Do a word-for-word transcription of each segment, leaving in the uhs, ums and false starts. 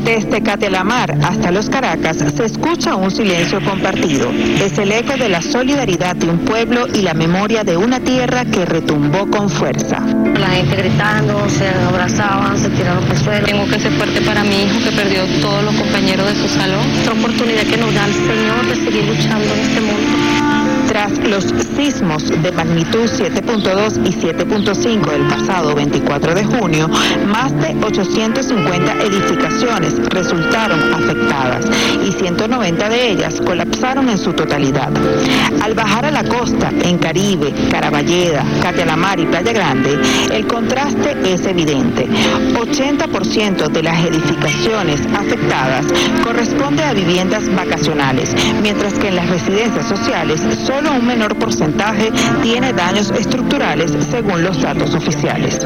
Desde Catelamar hasta Los Caracas se escucha un silencio compartido. Es el eco de la solidaridad de un pueblo y la memoria de una tierra que retumbó con fuerza. La gente gritando, se abrazaban, se tiraron por el suelo. Tengo que ser fuerte para mi hijo que perdió todos los compañeros de su salón. Otra oportunidad que nos da el Señor de seguir luchando en este mundo. Tras los sismos de magnitud siete punto dos y siete punto cinco del pasado veinticuatro de junio, más de ochocientas cincuenta edificaciones resultaron afectadas y ciento noventa de ellas colapsaron en su totalidad. Al bajar a la costa, en Caribe, Caraballeda, Catelamar y Playa Grande, el contraste es evidente. ochenta por ciento de las edificaciones afectadas corresponde a viviendas vacacionales, mientras que en las residencias sociales solo un menor porcentaje tiene daños estructurales según los datos oficiales.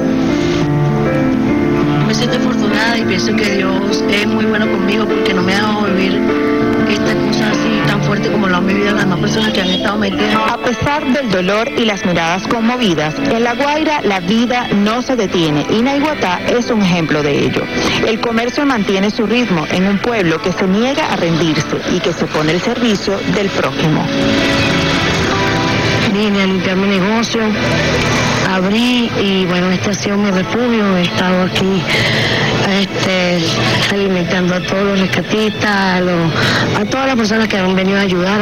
Me siento afortunada y pienso que Dios es muy bueno conmigo porque no me ha dejado vivir esta cosa así tan fuerte como lo han vivido las demás personas que han estado metidas. A pesar del dolor y las miradas conmovidas, en La Guaira la vida no se detiene y Naiguatá es un ejemplo de ello. El comercio mantiene su ritmo en un pueblo que se niega a rendirse y que se pone al servicio del prójimo. Vine a limpiar mi negocio, abrí y bueno, este ha sido mi refugio. He estado aquí este, alimentando a todos los rescatistas, a, los, a todas las personas que han venido a ayudar.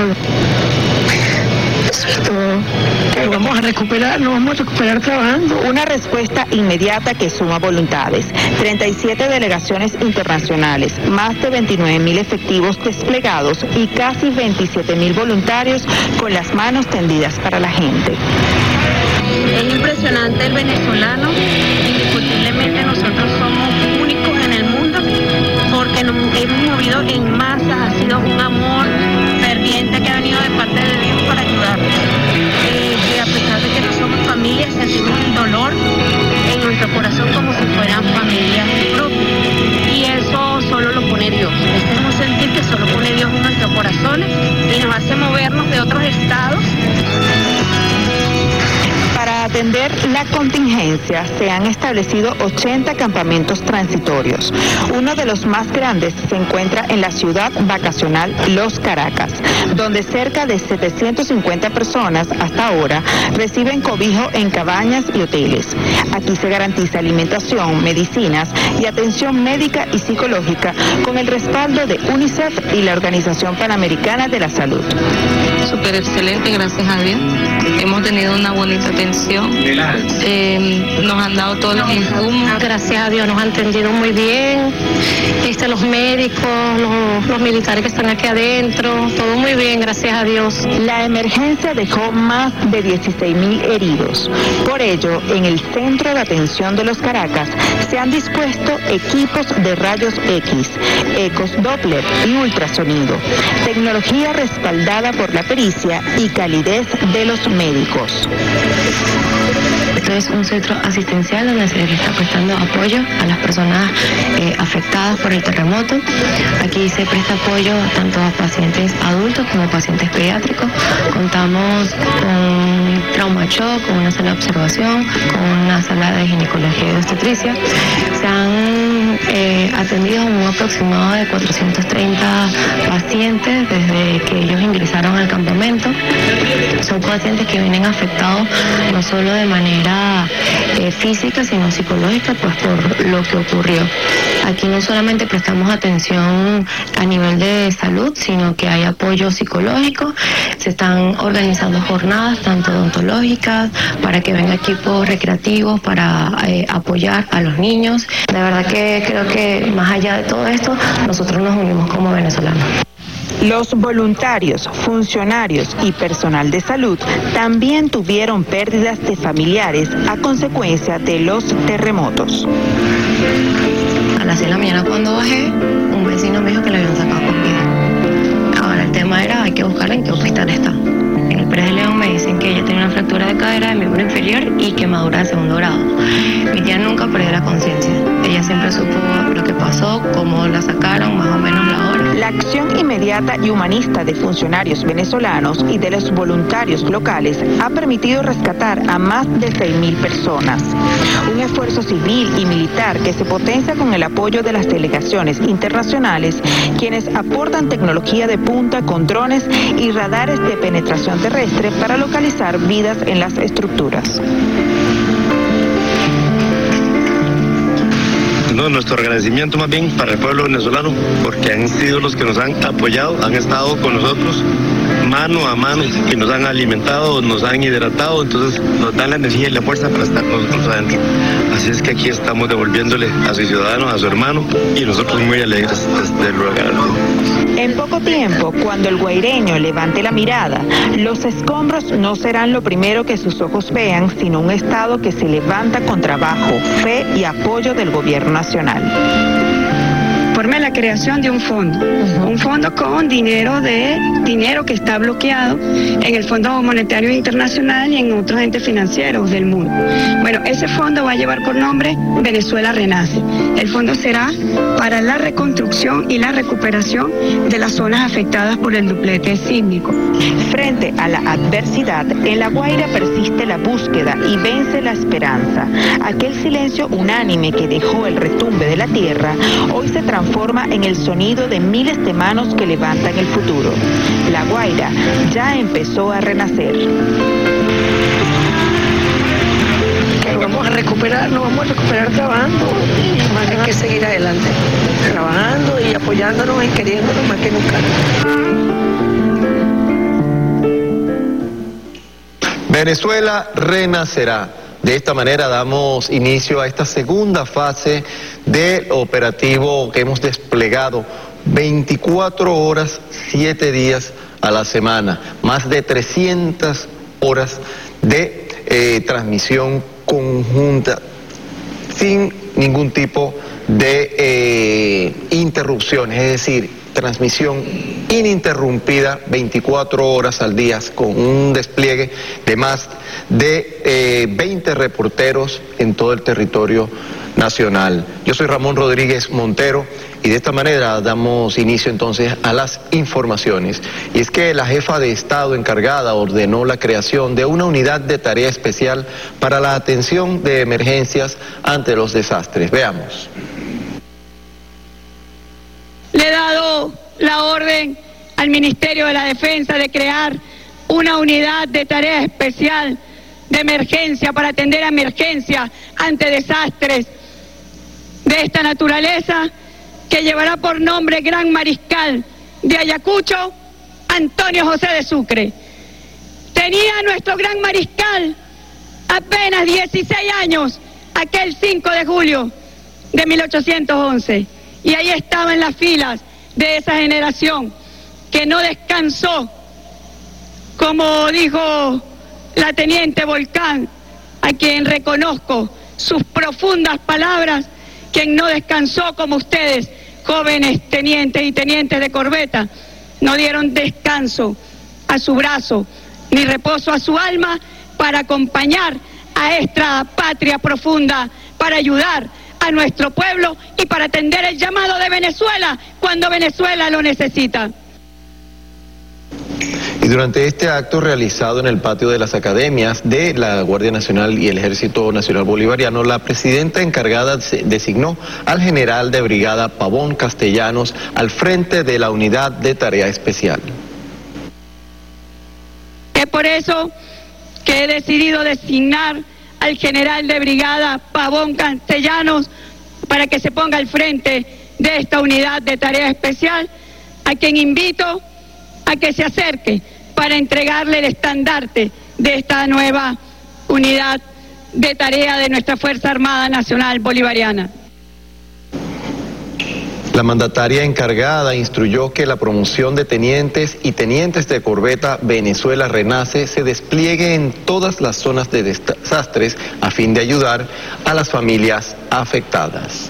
Eso es todo. Que vamos a recuperar, nos vamos a recuperar trabajando. Una respuesta inmediata que suma voluntades. treinta y siete delegaciones internacionales, más de veintinueve mil efectivos desplegados y casi veintisiete mil voluntarios con las manos tendidas para la gente. Es impresionante el venezolano, indiscutiblemente nosotros somos únicos en el mundo porque nos hemos movido en masas, ha sido un amor ferviente que ha venido de parte de Dios para ayudarnos. Eh, que a pesar de que no somos familia, sentimos el dolor en nuestro corazón como si fueran familias propias. Y eso solo lo pone Dios. Este es un sentir que solo pone Dios en nuestros corazones y nos hace movernos de otros estados. Para atender la contingencia se han establecido ochenta campamentos transitorios. Uno de los más grandes se encuentra en la ciudad vacacional Los Caracas, donde cerca de setecientas cincuenta personas hasta ahora reciben cobijo en cabañas y hoteles. Aquí se garantiza alimentación, medicinas y atención médica y psicológica con el respaldo de UNICEF y la Organización Panamericana de la Salud. Súper excelente, gracias a Dios. Hemos tenido una bonita atención. Eh, nos han dado todos los insumos. Gracias a Dios nos han atendido muy bien. Este, los médicos, los, los militares que están aquí adentro, todo muy bien, gracias a Dios. La emergencia dejó más de dieciséis mil heridos. Por ello, en el Centro de Atención de Los Caracas se han dispuesto equipos de rayos X, ecos Doppler y ultrasonido, tecnología respaldada por la pericia y calidez de los médicos. Esto es un centro asistencial donde se le está prestando apoyo a las personas eh, afectadas por el terremoto. Aquí se presta apoyo tanto a pacientes adultos como pacientes pediátricos. Contamos con trauma shock, con una sala de observación, con una sala de ginecología y obstetricia. Se han eh, atendido un aproximado de cuatrocientos treinta pacientes desde que ellos ingresaron al campamento. Son pacientes que vienen afectados no solo de manera eh, física, sino psicológica, pues por lo que ocurrió. Aquí no solamente prestamos atención a nivel de salud, sino que hay apoyo psicológico. Se están organizando jornadas tanto odontológicas para que vengan equipos recreativos para eh, apoyar a los niños. De verdad que creo que más allá de todo esto, nosotros nos unimos como venezolanos. Los voluntarios, funcionarios y personal de salud también tuvieron pérdidas de familiares a consecuencia de los terremotos. A las seis de la mañana cuando bajé, un vecino me dijo que le habían sacado con vida. Ahora el tema era, hay que buscarla en qué hospital está. En el Pérez de León me dicen que ella tenía una fractura de cadera de miembro inferior y quemadura de segundo grado. Mi tía nunca perdió la conciencia. Ella siempre supo lo que pasó, cómo la sacaron, más o menos la hora. La acción inmediata y humanista de funcionarios venezolanos y de los voluntarios locales ha permitido rescatar a más de seis mil personas. Un esfuerzo civil y militar que se potencia con el apoyo de las delegaciones internacionales, quienes aportan tecnología de punta con drones y radares de penetración terrestre para localizar vidas en las estructuras. No, nuestro agradecimiento más bien para el pueblo venezolano, porque han sido los que nos han apoyado, han estado con nosotros mano a mano y nos han alimentado, nos han hidratado, entonces nos dan la energía y la fuerza para estar nosotros adentro. Así es que aquí estamos devolviéndole a su ciudadano, a su hermano, y nosotros muy alegres de lugar. En poco tiempo, cuando el guaireño levante la mirada, los escombros no serán lo primero que sus ojos vean, sino un Estado que se levanta con trabajo, fe y apoyo del gobierno nacional. Informe la creación de un fondo, uh-huh. un fondo con dinero de dinero que está bloqueado en el Fondo Monetario Internacional y en otros entes financieros del mundo. Bueno, ese fondo va a llevar por nombre Venezuela Renace. El fondo será para la reconstrucción y la recuperación de las zonas afectadas por el duplete sísmico. Frente a la adversidad, en La Guaira persiste la búsqueda y vence la esperanza. Aquel silencio unánime que dejó el retumbe de la tierra, hoy se transforma en el sonido de miles de manos que levantan el futuro. La Guaira ya empezó a renacer. Que vamos a recuperar, nos vamos a recuperar trabajando y más hay que seguir adelante, trabajando y apoyándonos y queriéndonos más que nunca. Venezuela renacerá. De esta manera damos inicio a esta segunda fase del operativo que hemos desplegado veinticuatro horas, siete días a la semana, más de trescientas horas de eh, transmisión conjunta, sin ningún tipo de eh, interrupciones, es decir, transmisión ininterrumpida veinticuatro horas al día con un despliegue de más de eh, veinte reporteros en todo el territorio nacional. Yo soy Ramón Rodríguez Montero y de esta manera damos inicio entonces a las informaciones. Y es que la jefa de Estado encargada ordenó la creación de una unidad de tarea especial para la atención de emergencias ante los desastres. Veamos. Le he dado la orden al Ministerio de la Defensa de crear una unidad de tarea especial de emergencia para atender a emergencias ante desastres de esta naturaleza, que llevará por nombre Gran Mariscal de Ayacucho, Antonio José de Sucre. Tenía nuestro Gran Mariscal apenas dieciséis años aquel cinco de julio de mil ochocientos once. Y ahí estaba en las filas de esa generación que no descansó, como dijo la teniente Volcán, a quien reconozco sus profundas palabras, quien no descansó como ustedes, jóvenes tenientes y tenientes de corbeta, no dieron descanso a su brazo, ni reposo a su alma para acompañar a esta patria profunda, para ayudar a nuestro pueblo y para atender el llamado de Venezuela cuando Venezuela lo necesita. Y durante este acto realizado en el patio de las academias de la Guardia Nacional y el Ejército Nacional Bolivariano, la presidenta encargada designó al general de brigada Pavón Castellanos al frente de la unidad de tarea especial. Es por eso que he decidido designar al general de brigada Pavón Castellanos para que se ponga al frente de esta unidad de tarea especial, a quien invito a que se acerque para entregarle el estandarte de esta nueva unidad de tarea de nuestra Fuerza Armada Nacional Bolivariana. La mandataria encargada instruyó que la promoción de tenientes y tenientes de corbeta Venezuela Renace se despliegue en todas las zonas de desastres a fin de ayudar a las familias afectadas.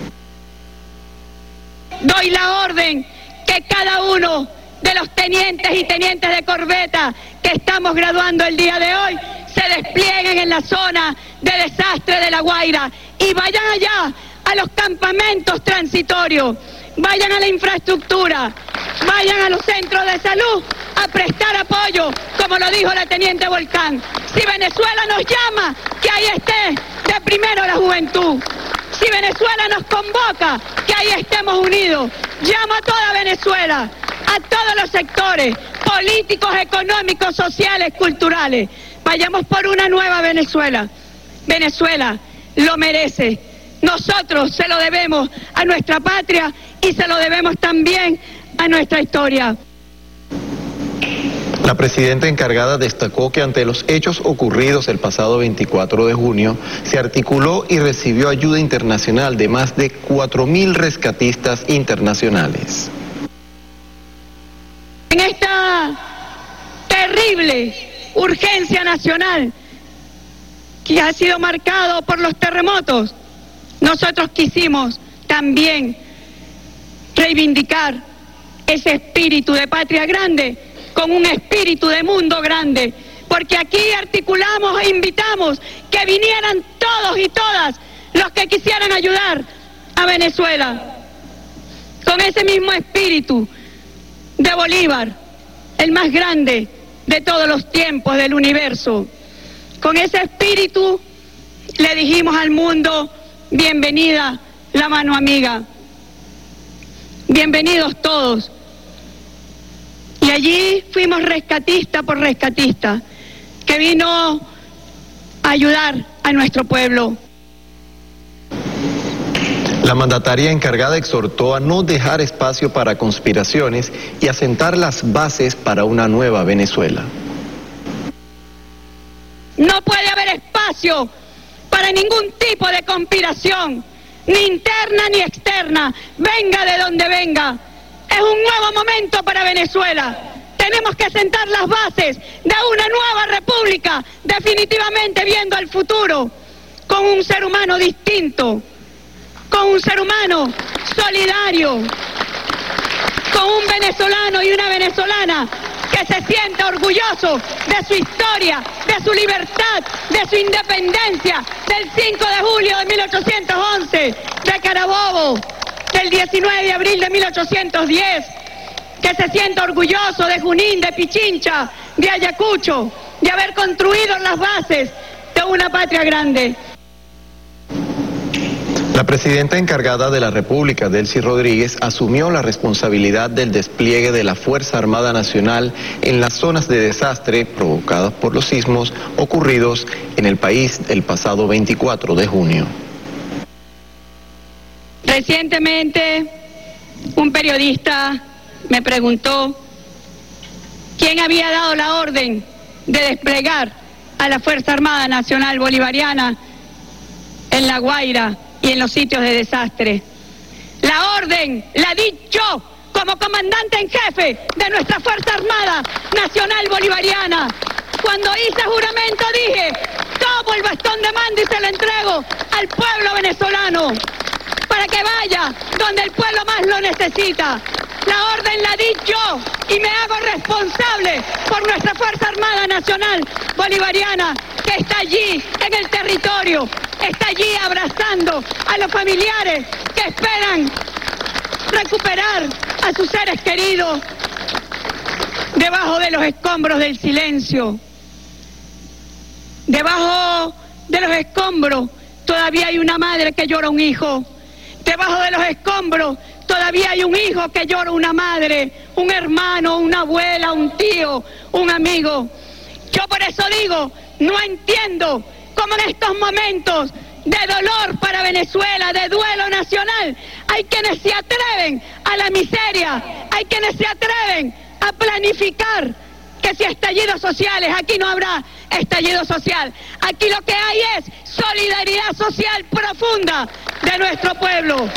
Doy la orden que cada uno de los tenientes y tenientes de corbeta que estamos graduando el día de hoy se se desplieguen en la zona de desastre de La Guaira y vayan allá a los campamentos transitorios, vayan a la infraestructura, vayan a los centros de salud a prestar apoyo, como lo dijo la teniente Volcán. Si Venezuela nos llama, que ahí esté de primero la juventud. Si Venezuela nos convoca, que ahí estemos unidos. Llamo a toda Venezuela, a todos los sectores, políticos, económicos, sociales, culturales. Vayamos por una nueva Venezuela. Venezuela lo merece. Nosotros se lo debemos a nuestra patria y se lo debemos también a nuestra historia. La presidenta encargada destacó que ante los hechos ocurridos el pasado veinticuatro de junio, se articuló y recibió ayuda internacional de más de cuatro mil rescatistas internacionales. En esta terrible urgencia nacional que ha sido marcado por los terremotos, nosotros quisimos también reivindicar ese espíritu de patria grande con un espíritu de mundo grande, porque aquí articulamos e invitamos que vinieran todos y todas los que quisieran ayudar a Venezuela, con ese mismo espíritu de Bolívar, el más grande de todos los tiempos del universo. Con ese espíritu le dijimos al mundo: bienvenida la mano amiga, bienvenidos todos. Y allí fuimos rescatista por rescatista, que vino a ayudar a nuestro pueblo. La mandataria encargada exhortó a no dejar espacio para conspiraciones y a sentar las bases para una nueva Venezuela. No puede haber espacio para ningún tipo de conspiración, ni interna ni externa, venga de donde venga. Es un nuevo momento para Venezuela. Tenemos que sentar las bases de una nueva república, definitivamente viendo al futuro, con un ser humano distinto, con un ser humano solidario, con un venezolano y una venezolana que se sienta orgulloso de su historia, de su libertad, de su independencia, del cinco de julio de mil ochocientos once, de Carabobo, del diecinueve de abril de mil ochocientos diez, que se sienta orgulloso de Junín, de Pichincha, de Ayacucho, de haber construido las bases de una patria grande. La presidenta encargada de la República, Delcy Rodríguez, asumió la responsabilidad del despliegue de la Fuerza Armada Nacional en las zonas de desastre provocadas por los sismos ocurridos en el país el pasado veinticuatro de junio. Recientemente, un periodista me preguntó quién había dado la orden de desplegar a la Fuerza Armada Nacional Bolivariana en La Guaira y en los sitios de desastre. La orden la di yo como comandante en jefe de nuestra Fuerza Armada Nacional Bolivariana. Cuando hice juramento dije: tomo el bastón de mando y se lo entrego al pueblo venezolano para que vaya donde el pueblo más lo necesita. La orden la di yo y me hago responsable por nuestra Fuerza Armada Nacional Bolivariana, que está allí en el territorio, está allí abrazando a los familiares que esperan recuperar a sus seres queridos debajo de los escombros del silencio. Debajo de los escombros todavía hay una madre que llora un hijo. Debajo de los escombros todavía hay un hijo que llora una madre, un hermano, una abuela, un tío, un amigo. Yo por eso digo, no entiendo cómo en estos momentos de dolor para Venezuela, de duelo nacional, hay quienes se atreven a la miseria, hay quienes se atreven a planificar que si estallidos sociales, aquí no habrá estallido social. Aquí lo que hay es solidaridad social profunda de nuestro pueblo.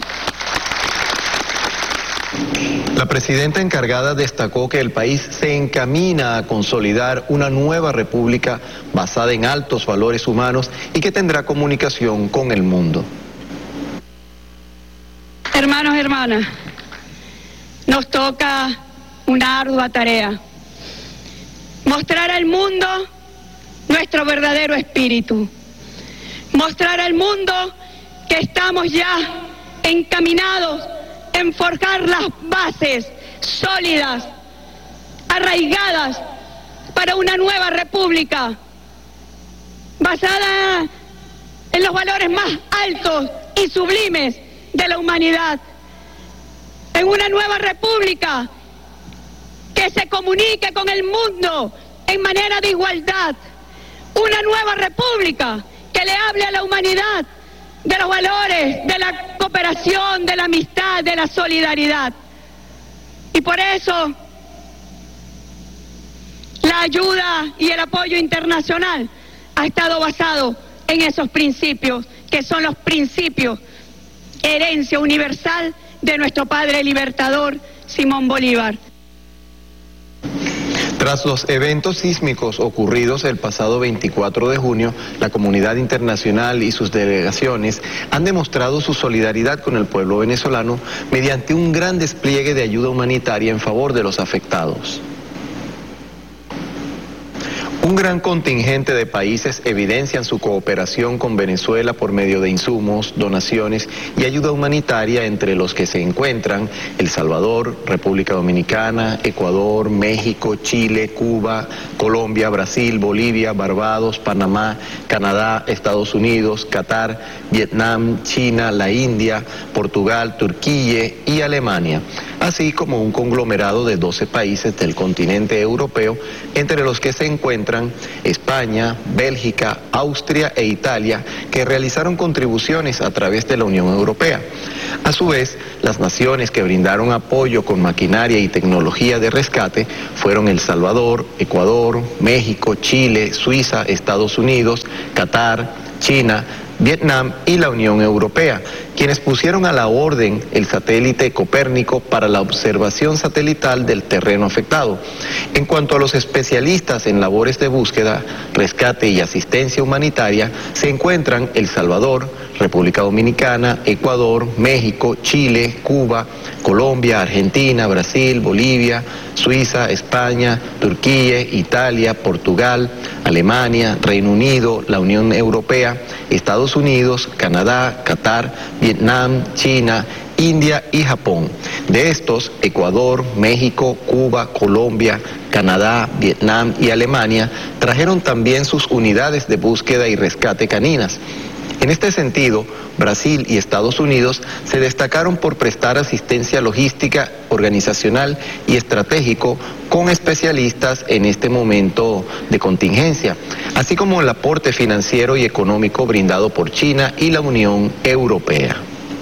La presidenta encargada destacó que el país se encamina a consolidar una nueva república basada en altos valores humanos y que tendrá comunicación con el mundo. Hermanos, hermanas, nos toca una ardua tarea: mostrar al mundo nuestro verdadero espíritu. Mostrar al mundo que estamos ya encaminados en forjar las bases sólidas, arraigadas para una nueva república, basada en los valores más altos y sublimes de la humanidad, en una nueva república que se comunique con el mundo en manera de igualdad, una nueva república que le hable a la humanidad de los valores, de la cooperación, de la amistad, de la solidaridad. Y por eso la ayuda y el apoyo internacional ha estado basado en esos principios, que son los principios, herencia universal de nuestro padre libertador Simón Bolívar. Tras los eventos sísmicos ocurridos el pasado veinticuatro de junio, la comunidad internacional y sus delegaciones han demostrado su solidaridad con el pueblo venezolano mediante un gran despliegue de ayuda humanitaria en favor de los afectados. Un gran contingente de países evidencian su cooperación con Venezuela por medio de insumos, donaciones y ayuda humanitaria, entre los que se encuentran El Salvador, República Dominicana, Ecuador, México, Chile, Cuba, Colombia, Brasil, Bolivia, Barbados, Panamá, Canadá, Estados Unidos, Qatar, Vietnam, China, la India, Portugal, Turquía y Alemania, así como un conglomerado de doce países del continente europeo, entre los que se encuentran España, Bélgica, Austria e Italia, que realizaron contribuciones a través de la Unión Europea. A su vez, las naciones que brindaron apoyo con maquinaria y tecnología de rescate fueron El Salvador, Ecuador, México, Chile, Suiza, Estados Unidos, Qatar, China, Vietnam y la Unión Europea, quienes pusieron a la orden el satélite Copérnico para la observación satelital del terreno afectado. En cuanto a los especialistas en labores de búsqueda, rescate y asistencia humanitaria, se encuentran El Salvador, República Dominicana, Ecuador, México, Chile, Cuba, Colombia, Argentina, Brasil, Bolivia, Suiza, España, Turquía, Italia, Portugal, Alemania, Reino Unido, la Unión Europea, Estados Unidos, Canadá, Qatar, Vietnam, China, India y Japón. De estos, Ecuador, México, Cuba, Colombia, Canadá, Vietnam y Alemania trajeron también sus unidades de búsqueda y rescate caninas. En este sentido, Brasil y Estados Unidos se destacaron por prestar asistencia logística, organizacional y estratégico con especialistas en este momento de contingencia, así como el aporte financiero y económico brindado por China y la Unión Europea.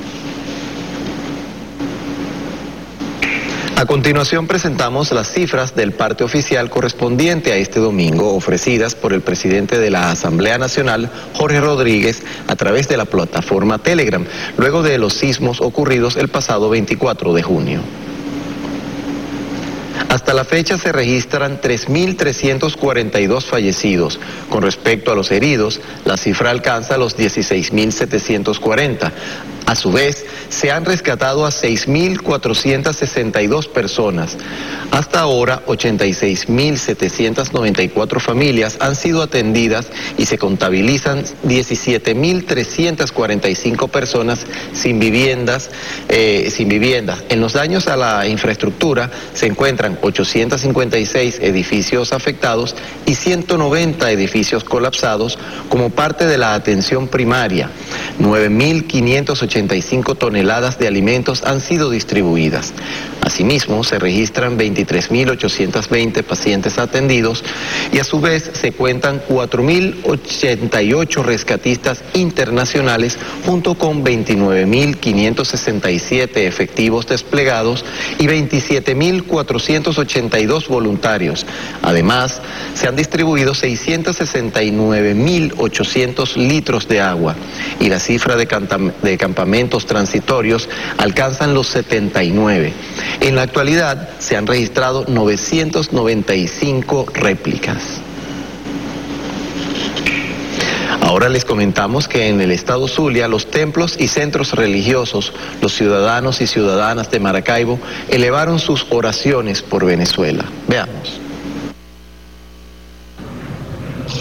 A continuación presentamos las cifras del parte oficial correspondiente a este domingo, ofrecidas por el presidente de la Asamblea Nacional, Jorge Rodríguez, a través de la plataforma Telegram, luego de los sismos ocurridos el pasado veinticuatro de junio. Hasta la fecha se registran tres mil trescientos cuarenta y dos fallecidos. Con respecto a los heridos, la cifra alcanza los dieciséis mil setecientos cuarenta. A su vez, se han rescatado a seis mil cuatrocientas sesenta y dos personas. Hasta ahora, ochenta y seis mil setecientas noventa y cuatro familias han sido atendidas y se contabilizan diecisiete mil trescientas cuarenta y cinco personas sin viviendas, eh, sin viviendas. En los daños a la infraestructura se encuentran ochocientos cincuenta y seis edificios afectados y ciento noventa edificios colapsados como parte de la atención primaria. nueve mil quinientas ochenta y cinco toneladas de alimentos han sido distribuidas. Asimismo, se registran veintitrés mil ochocientos veinte pacientes atendidos y a su vez se cuentan cuatro mil ochenta y ocho rescatistas internacionales junto con veintinueve mil quinientos sesenta y siete efectivos desplegados y veintisiete mil cuatrocientos ochenta y dos voluntarios. Además, se han distribuido seiscientos sesenta y nueve mil ochocientos litros de agua y la cifra de, de campamentos transitorios alcanzan los setenta y nueve. En la actualidad se han registrado novecientas noventa y cinco réplicas. Ahora les comentamos que en el estado Zulia, los templos y centros religiosos, los ciudadanos y ciudadanas de Maracaibo elevaron sus oraciones por Venezuela. Veamos.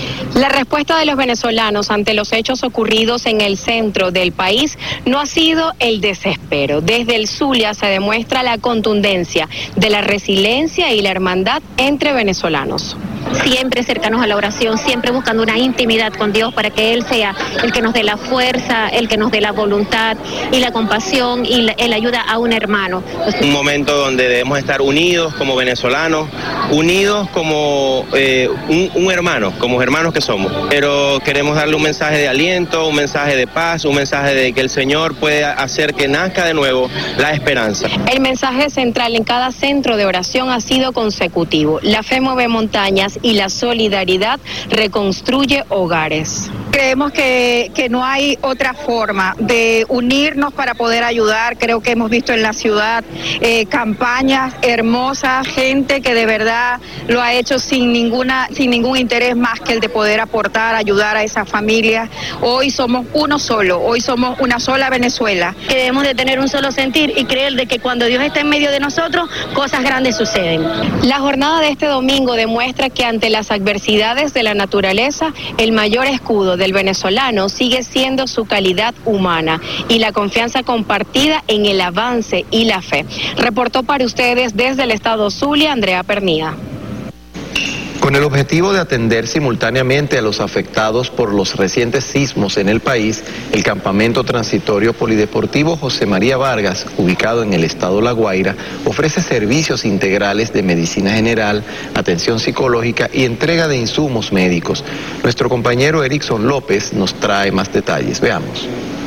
La respuesta de los venezolanos ante los hechos ocurridos en el centro del país no ha sido el desespero. Desde el Zulia se demuestra la contundencia de la resiliencia y la hermandad entre venezolanos. Siempre cercanos a la oración, siempre buscando una intimidad con Dios para que Él sea el que nos dé la fuerza, el que nos dé la voluntad y la compasión y la, el ayuda a un hermano. Un momento donde debemos estar unidos como venezolanos, unidos como eh, un, un hermano, como hermanos que somos. Pero queremos darle un mensaje de aliento, un mensaje de paz, un mensaje de que el Señor puede hacer que nazca de nuevo la esperanza. El mensaje central en cada centro de oración ha sido consecutivo. La fe mueve montañas y la solidaridad reconstruye hogares. Creemos que, que no hay otra forma de unirnos para poder ayudar. Creo que hemos visto en la ciudad eh, campañas hermosas, gente que de verdad lo ha hecho sin ninguna, sin ningún interés más que el de poder aportar, ayudar a esas familias. Hoy somos uno solo, hoy somos una sola Venezuela. Que debemos de tener un solo sentir y creer de que cuando Dios está en medio de nosotros, cosas grandes suceden. La jornada de este domingo demuestra que ante las adversidades de la naturaleza, el mayor escudo del venezolano sigue siendo su calidad humana y la confianza compartida en el avance y la fe. Reportó para ustedes desde el estado Zulia, Andrea Pernía. Con el objetivo de atender simultáneamente a los afectados por los recientes sismos en el país, el campamento transitorio polideportivo José María Vargas, ubicado en el estado La Guaira, ofrece servicios integrales de medicina general, atención psicológica y entrega de insumos médicos. Nuestro compañero Erickson López nos trae más detalles. Veamos.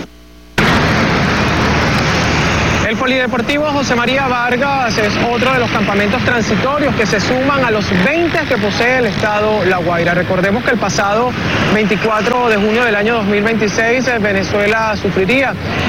El Polideportivo José María Vargas es otro de los campamentos transitorios que se suman a los veinte que posee el estado La Guaira. Recordemos que el pasado veinticuatro de junio del año dos mil veintiséis Venezuela sufriría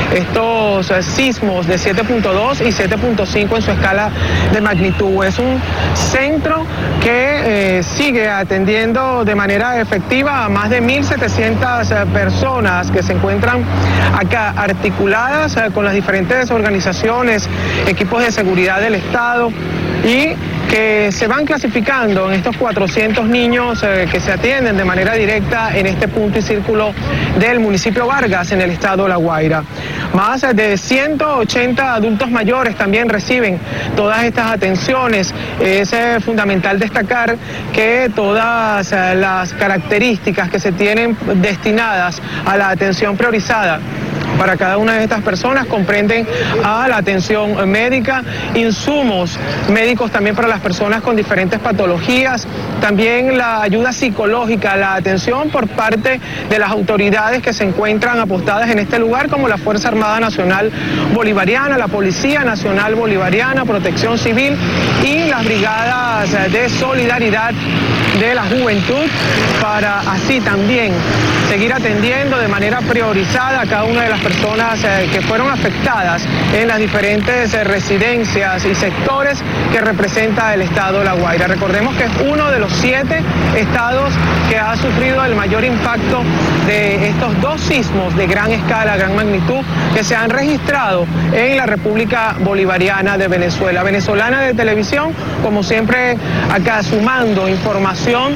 estos sismos de siete punto dos y siete punto cinco en su escala de magnitud. Es un centro que eh, sigue atendiendo de manera efectiva a más de mil setecientas personas que se encuentran acá articuladas eh, con las diferentes organizaciones, equipos de seguridad del Estado y que se van clasificando en estos cuatrocientos niños eh, que se atienden de manera directa en este punto y círculo del municipio Vargas en el estado La Guaira. Más de ciento ochenta adultos mayores también reciben todas estas atenciones. Es eh, fundamental destacar que todas eh, las características que se tienen destinadas a la atención priorizada para cada una de estas personas comprenden a la atención médica, insumos médicos también para las personas con diferentes patologías, también la ayuda psicológica, la atención por parte de las autoridades que se encuentran apostadas en este lugar, como la Fuerza Armada Nacional Bolivariana, la Policía Nacional Bolivariana, Protección Civil y las brigadas de solidaridad de la juventud, para así también seguir atendiendo de manera priorizada a cada una de las personas eh, que fueron afectadas en las diferentes eh, residencias y sectores que representa el estado La Guaira. Recordemos que es uno de los siete estados que ha sufrido el mayor impacto de estos dos sismos de gran escala, gran magnitud, que se han registrado en la República Bolivariana de Venezuela. Venezolana de Televisión, como siempre, acá sumando información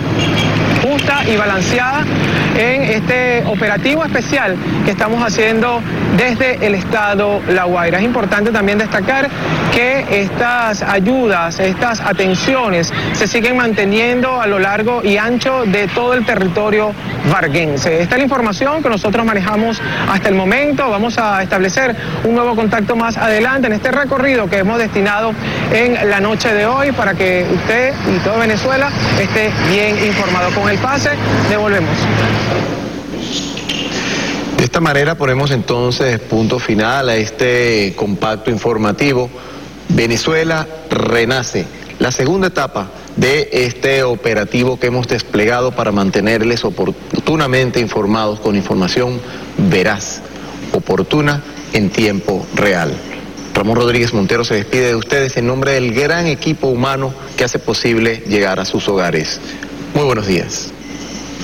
justa y balanceada en este operativo especial que estamos haciendo desde el estado La Guaira. Es importante también destacar que estas ayudas, estas atenciones se siguen manteniendo a lo largo y ancho de todo el territorio varguense. Esta es la información que nosotros manejamos hasta el momento. Vamos a establecer un nuevo contacto más adelante en este recorrido que hemos destinado en la noche de hoy para que usted y toda Venezuela esté bien informado. Con el pase, devolvemos. De esta manera ponemos entonces punto final a este compacto informativo. Venezuela renace, la segunda etapa de este operativo que hemos desplegado para mantenerles oportunamente informados con información veraz, oportuna, en tiempo real. Ramón Rodríguez Montero se despide de ustedes en nombre del gran equipo humano que hace posible llegar a sus hogares. Muy buenos días.